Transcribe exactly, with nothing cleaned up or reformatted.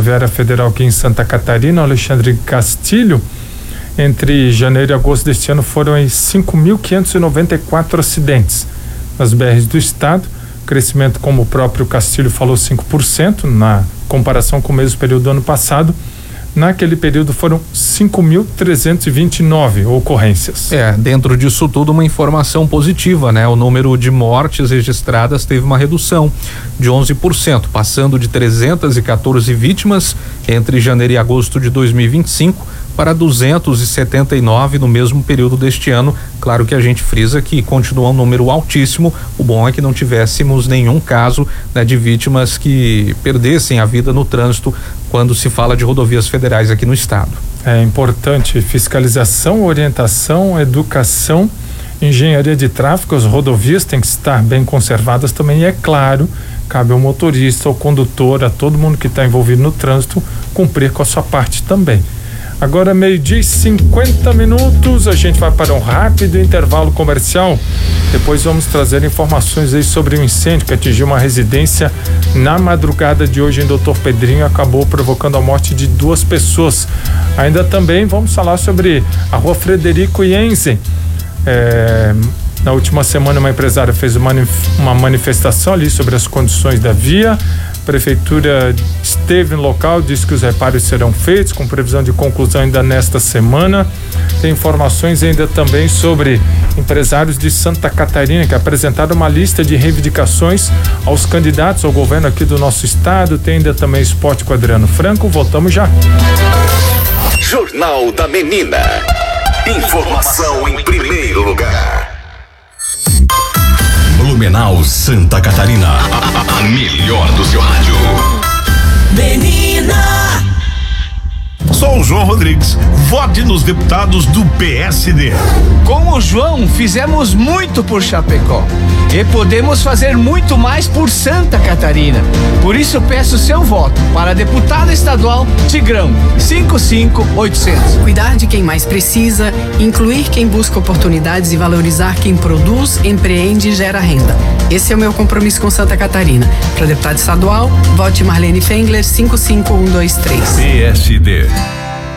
Rodoviária Federal aqui em Santa Catarina, Alexandre Castilho, entre janeiro e agosto deste ano foram aí cinco mil quinhentos e noventa e quatro acidentes nas B Rs do estado, crescimento, como o próprio Castilho falou, cinco por cento na comparação com o mesmo período do ano passado. Naquele período foram cinco mil trezentos e vinte e nove ocorrências. É, dentro disso tudo uma informação positiva, né? O número de mortes registradas teve uma redução de onze por cento, passando de trezentas e quatorze vítimas entre janeiro e agosto de dois mil e vinte e cinco para duzentos e setenta e nove no mesmo período deste ano. Claro que a gente frisa que continua um número altíssimo. O bom é que não tivéssemos nenhum caso, né, de vítimas que perdessem a vida no trânsito quando se fala de rodovias federais aqui no estado. É importante fiscalização, orientação, educação, engenharia de tráfego. As rodovias têm que estar bem conservadas também, e é claro, cabe ao motorista, ao condutor, a todo mundo que está envolvido no trânsito cumprir com a sua parte também. Agora, meio-dia e cinquenta minutos, a gente vai para um rápido intervalo comercial. Depois vamos trazer informações aí sobre um incêndio que atingiu uma residência na madrugada de hoje em Doutor Pedrinho e acabou provocando a morte de duas pessoas. Ainda também vamos falar sobre a rua Frederico Jensen. É, na última semana, uma empresária fez uma, uma manifestação ali sobre as condições da via. A prefeitura esteve no local, disse que os reparos serão feitos, com previsão de conclusão ainda nesta semana. Tem informações ainda também sobre empresários de Santa Catarina que apresentaram uma lista de reivindicações aos candidatos ao governo aqui do nosso estado. Tem ainda também esporte com Adriano Franco. Voltamos já. Jornal da Menina. Informação em primeiro lugar. Blumenau, Santa Catarina. A, a melhor do seu rádio. Menina! Sou o João Rodrigues. Vote nos deputados do P S D. Com o João, fizemos muito por Chapecó e podemos fazer muito mais por Santa Catarina. Por isso, peço seu voto para deputado estadual Tigrão, cinco cinco oitocentos. Cuidar de quem mais precisa, incluir quem busca oportunidades e valorizar quem produz, empreende e gera renda. Esse é o meu compromisso com Santa Catarina. Para deputado estadual, vote Marlene Fengler, cinco cinco um dois três. P S D.